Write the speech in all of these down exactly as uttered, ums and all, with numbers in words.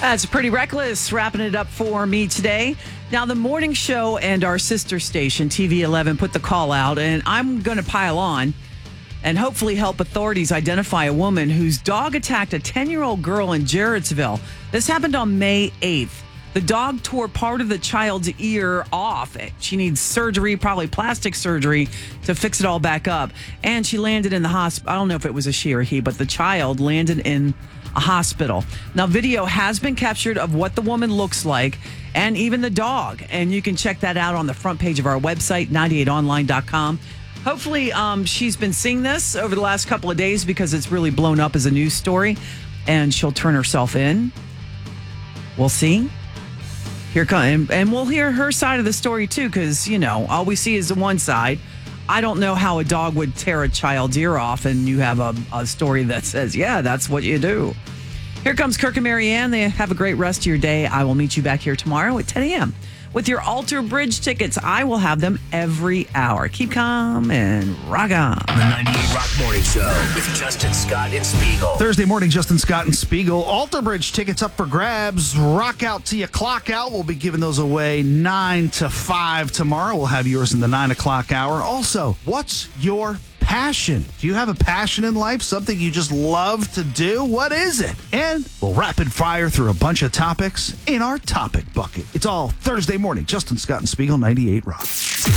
That's Pretty Reckless wrapping it up for me today. Now, the morning show and our sister station, T V eleven, put the call out, and I'm going to pile on and hopefully help authorities identify a woman whose dog attacked a ten-year-old girl in Jarrettsville. This happened on May eighth. The dog tore part of the child's ear off. She needs surgery, probably plastic surgery, to fix it all back up. And she landed in the hospital. I don't know if it was a she or he, but the child landed in a hospital. Now, video has been captured of what the woman looks like and even the dog. And you can check that out on the front page of our website, ninety-eight online dot com. Hopefully, um, she's been seeing this over the last couple of days because it's really blown up as a news story and she'll turn herself in. We'll see. Here come, and we'll hear her side of the story too, because, you know, all we see is the one side. I don't know how a dog would tear a child's ear off, and you have a, a story that says, yeah, that's what you do. Here comes Kirk and Marianne. They have a great rest of your day. I will meet you back here tomorrow at ten a.m. with your Alter Bridge tickets. I will have them every hour. Keep calm and rock on. The ninety-eight Rock Morning Show with Justin Scott and Spiegel. Thursday morning, Justin Scott and Spiegel. Alter Bridge tickets up for grabs. Rock out till you clock out. We'll be giving those away nine to five tomorrow. We'll have yours in the nine o'clock hour. Also, what's your passion? Do you have a passion in life? Something you just love to do? What is it? And we'll rapid fire through a bunch of topics in our topic bucket. It's all Thursday morning. Justin Scott and Spiegel, ninety-eight Rock.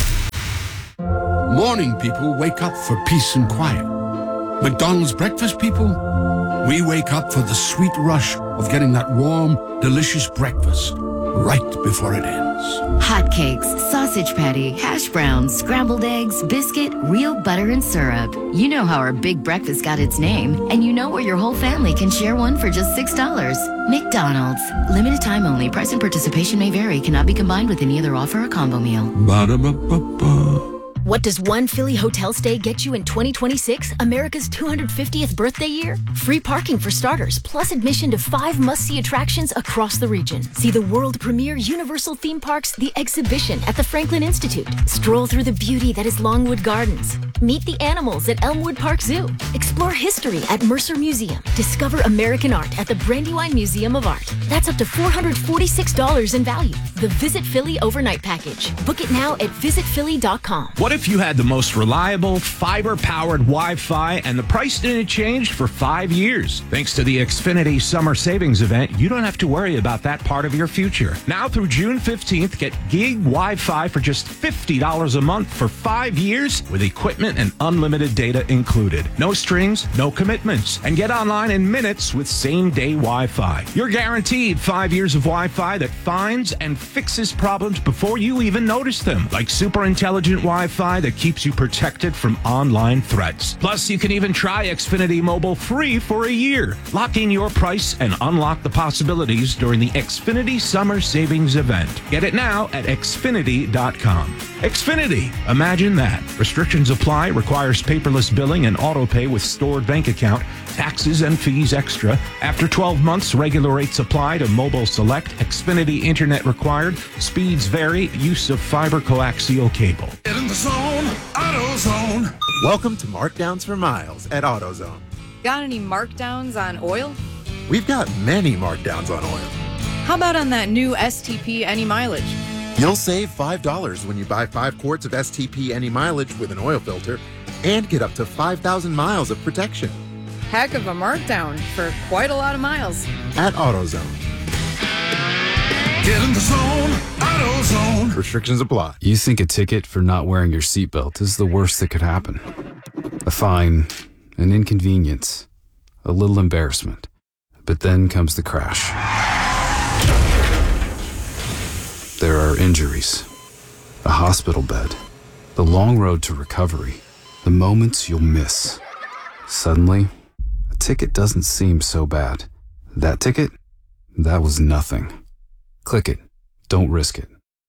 Morning people wake up for peace and quiet. McDonald's breakfast people, we wake up for the sweet rush of getting that warm, delicious breakfast right before it ends. Hotcakes, sausage patty, hash browns, scrambled eggs, biscuit, real butter and syrup. You know how our big breakfast got its name, and you know where your whole family can share one for just six dollars. McDonald's. Limited time only. Price and participation may vary. Cannot be combined with any other offer or combo meal. Ba-da-ba-ba-ba. What does one Philly hotel stay get you in twenty twenty-six, America's two hundred fiftieth birthday year? Free parking for starters, plus admission to five must-see attractions across the region. See the world premiere Universal theme parks, The Exhibition at the Franklin Institute. Stroll through the beauty that is Longwood Gardens. Meet the animals at Elmwood Park Zoo. Explore history at Mercer Museum. Discover American art at the Brandywine Museum of Art. That's up to four hundred forty-six dollars in value. The Visit Philly Overnight Package. Book it now at visit philly dot com. What if you had the most reliable, fiber-powered Wi-Fi and the price didn't change for five years? Thanks to the Xfinity Summer Savings Event, you don't have to worry about that part of your future. Now through June fifteenth, get gig Wi-Fi for just fifty dollars a month for five years with equipment and unlimited data included. No strings, no commitments. And get online in minutes with same-day Wi-Fi. You're guaranteed five years of Wi-Fi that finds and fixes problems before you even notice them, like super intelligent Wi-Fi that keeps you protected from online threats. Plus, you can even try Xfinity Mobile free for a year. Lock in your price and unlock the possibilities during the Xfinity Summer Savings Event. Get it now at xfinity dot com. Xfinity, imagine that. Restrictions apply, requires paperless billing and auto pay with stored bank account, taxes and fees extra. After twelve months, regular rates apply to mobile select. Xfinity Internet required. Speeds vary. Use of fiber coaxial cable. Get in the zone, AutoZone. Welcome to Markdowns for Miles at AutoZone. Got any markdowns on oil? We've got many markdowns on oil. How about on that new S T P Any Mileage? You'll save five dollars when you buy five quarts of S T P Any Mileage with an oil filter and get up to five thousand miles of protection. Heck of a markdown for quite a lot of miles. At AutoZone. Get in the zone, AutoZone. Restrictions apply. You think a ticket for not wearing your seatbelt is the worst that could happen. A fine, an inconvenience, a little embarrassment. But then comes the crash. There are injuries, a hospital bed, the long road to recovery, the moments you'll miss. Suddenly, a ticket doesn't seem so bad. That ticket? That was nothing. Click it. Don't risk it.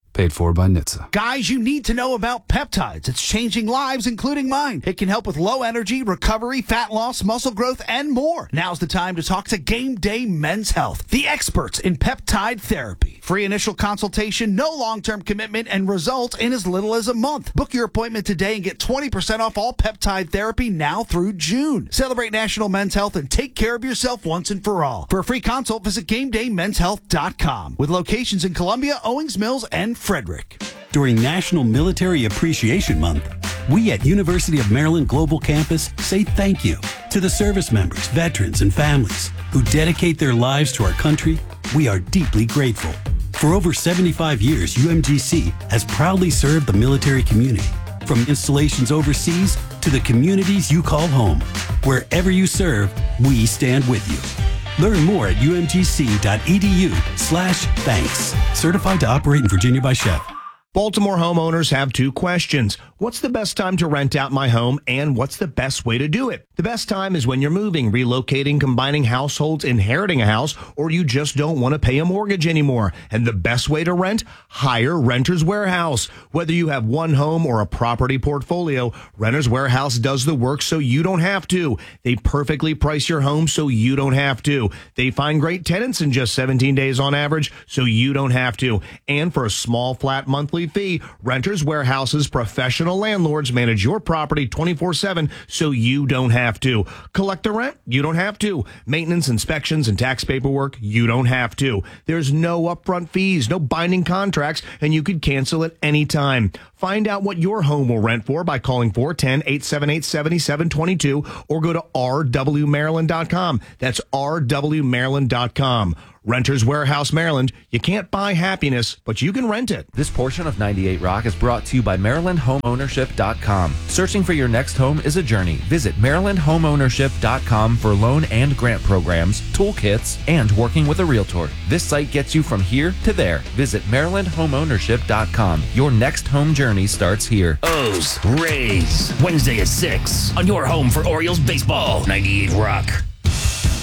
Paid for by N H T S A. Guys, you need to know about peptides. It's changing lives, including mine. It can help with low energy, recovery, fat loss, muscle growth, and more. Now's the time to talk to Game Day Men's Health, the experts in peptide therapy. Free initial consultation, no long-term commitment, and results in as little as a month. Book your appointment today and get twenty percent off all peptide therapy now through June. Celebrate National Men's Health and take care of yourself once and for all. For a free consult, visit game day men's health dot com with locations in Columbia, Owings Mills, and Frederick. During National Military Appreciation Month, we at University of Maryland Global Campus say thank you to the service members, veterans, and families who dedicate their lives to our country. We are deeply grateful. For over seventy-five years, U M G C has proudly served the military community, from installations overseas to the communities you call home. Wherever you serve, we stand with you. Learn more at U M G C dot E D U slash thanks. Certified to operate in Virginia by Chef. Baltimore homeowners have two questions. What's the best time to rent out my home, and what's the best way to do it? The best time is when you're moving, relocating, combining households, inheriting a house, or you just don't want to pay a mortgage anymore. And the best way to rent? Hire Renters Warehouse. Whether you have one home or a property portfolio, Renters Warehouse does the work so you don't have to. They perfectly price your home so you don't have to. They find great tenants in just seventeen days on average so you don't have to. And for a small flat monthly fee, Renters Warehouse's professional landlords manage your property twenty-four seven so you don't have to. Collect the rent? You don't have to. Maintenance, inspections, and tax paperwork? You don't have to. There's no upfront fees, no binding contracts, and you could cancel at any time. Find out what your home will rent for by calling four one zero, eight seven eight, seven seven two two or go to r w maryland dot com. That's r w maryland dot com. Renters Warehouse, Maryland. You can't buy happiness, but you can rent it. This portion of ninety-eight Rock is brought to you by maryland home ownership dot com. Searching for your next home is a journey. Visit maryland home ownership dot com for loan and grant programs, toolkits, and working with a realtor. This site gets you from here to there. Visit maryland home ownership dot com. Your next home journey starts here. O's Rays, Wednesday at six on your home for Orioles baseball. ninety-eight Rock.